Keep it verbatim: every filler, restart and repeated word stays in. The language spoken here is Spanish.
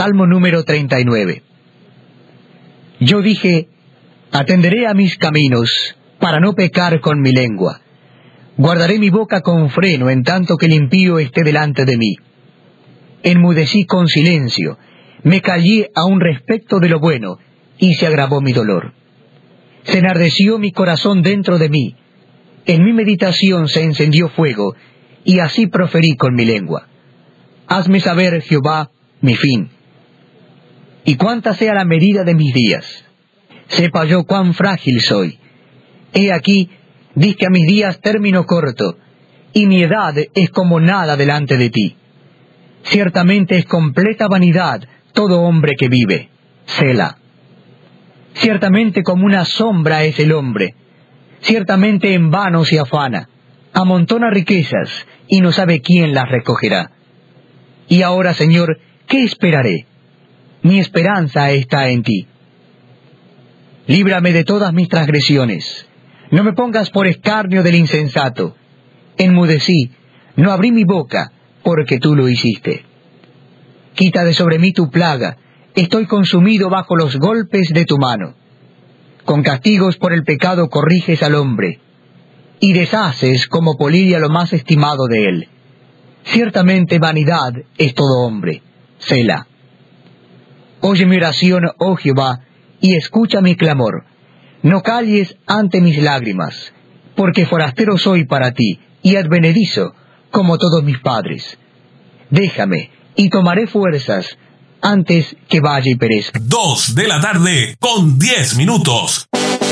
Salmo número treinta y nueve. Yo dije, atenderé a mis caminos, para no pecar con mi lengua. Guardaré mi boca con freno, en tanto que el impío esté delante de mí. Enmudecí con silencio, me callé aún respecto de lo bueno, y se agravó mi dolor. Se enardeció mi corazón dentro de mí, en mi meditación se encendió fuego, y así proferí con mi lengua. Hazme saber, Jehová, mi fin, y cuánta sea la medida de mis días. Sepa yo cuán frágil soy. He aquí, di que a mis días término corto, y mi edad es como nada delante de ti. Ciertamente es completa vanidad todo hombre que vive. Selah. Ciertamente como una sombra es el hombre. Ciertamente en vano se afana. Amontona riquezas, y no sabe quién las recogerá. Y ahora, Señor, ¿qué esperaré? Mi esperanza está en ti. Líbrame de todas mis transgresiones. No me pongas por escarnio del insensato. Enmudecí, no abrí mi boca, porque tú lo hiciste. Quita de sobre mí tu plaga, estoy consumido bajo los golpes de tu mano. Con castigos por el pecado corriges al hombre, y deshaces como polilla lo más estimado de él. Ciertamente vanidad es todo hombre. Selah. Oye mi oración, oh Jehová, y escucha mi clamor. No calles ante mis lágrimas, porque forastero soy para ti, y advenedizo, como todos mis padres. Déjame, y tomaré fuerzas, antes que vaya y perezca. Dos de la tarde, con diez minutos.